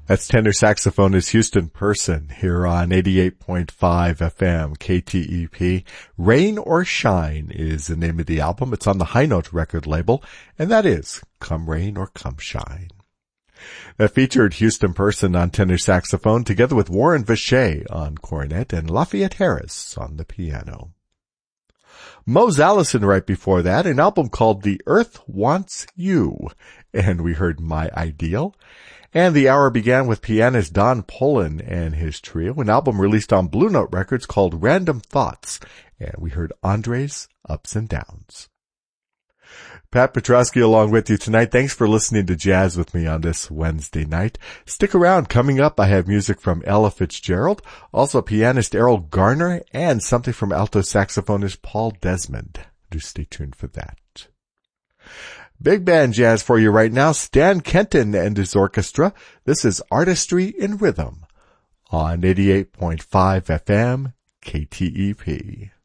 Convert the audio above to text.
That's tenor saxophonist Houston Person here on 88.5 FM KTEP. Rain or Shine is the name of the album. It's on the High Note record label, and that is Come Rain or Come Shine. That featured Houston Person on tenor saxophone together with Warren Vacher on cornet and Lafayette Harris on the piano. Mose Allison right before that, an album called The Earth Wants You, and we heard My Ideal. And the hour began with pianist Don Pullen and his trio, an album released on Blue Note Records called Random Thoughts, and we heard Andre's Ups and Downs. Pat Petrosky along with you tonight. Thanks for listening to Jazz with me on this Wednesday night. Stick around. Coming up, I have music from Ella Fitzgerald, also pianist Errol Garner, and something from alto saxophonist Paul Desmond. Do stay tuned for that. Big band jazz for you right now. Stan Kenton and his orchestra. This is Artistry in Rhythm on 88.5 FM KTEP.